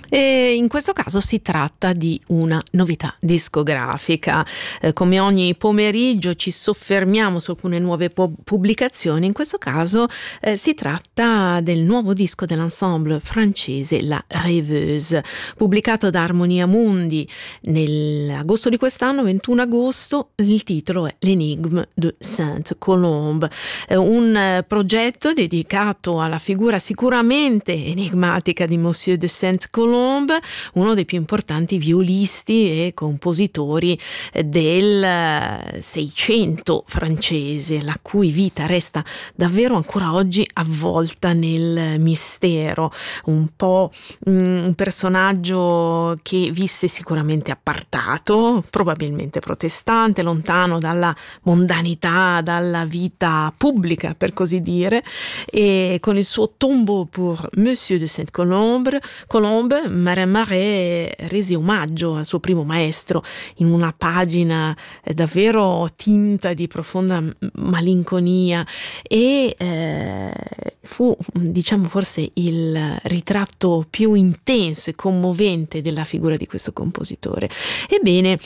E in questo caso si tratta di una novità discografica. Come ogni pomeriggio ci soffermiamo su alcune nuove pubblicazioni. In questo caso si tratta del nuovo disco dell'ensemble francese La Rêveuse, pubblicato da Armonia Mundi nell'agosto di quest'anno, 21 agosto. Il titolo è L'énigme de Sainte-Colombe, un progetto dedicato alla figura sicuramente enigmatica di Monsieur de Sainte-Colombe, uno dei più importanti violisti e compositori del Seicento francese, la cui vita resta davvero ancora oggi avvolta nel mistero. Un po' un personaggio che visse sicuramente appartato, probabilmente protestante, lontano dalla mondanità, dalla vita pubblica per così dire, e con il suo Tombeau pour Monsieur de Sainte-Colombe, Marin Marais rese omaggio al suo primo maestro in una pagina davvero tinta di profonda malinconia e fu, diciamo, forse il ritratto più intenso e commovente della figura di questo compositore. Ebbene,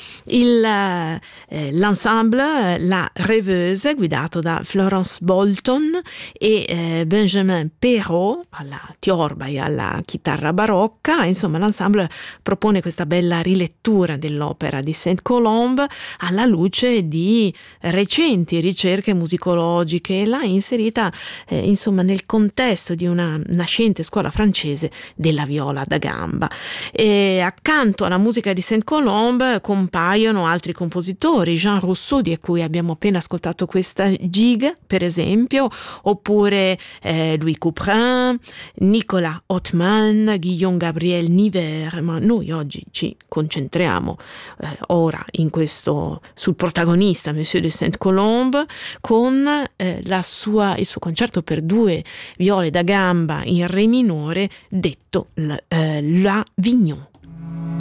l'ensemble La Rêveuse, guidato da Florence Bolton e Benjamin Perrault alla tiorba e alla chitarra barocca, insomma l'ensemble propone questa bella rilettura dell'opera di Sainte-Colombe alla luce di recenti ricerche musicologiche e l'ha inserita insomma nel contesto di una nascente scuola francese della viola da gamba. E accanto alla musica di Sainte-Colombe compaiono altri compositori, Jean Rousseau, di cui abbiamo appena ascoltato questa giga per esempio, oppure Louis Couperin, Nicolas Othman, Guillaume Gabriel Niver, ma noi oggi ci concentriamo ora sul protagonista Monsieur de Sainte-Colombe con il suo concerto per 2 viole da gamba in re minore detto l'Avignon.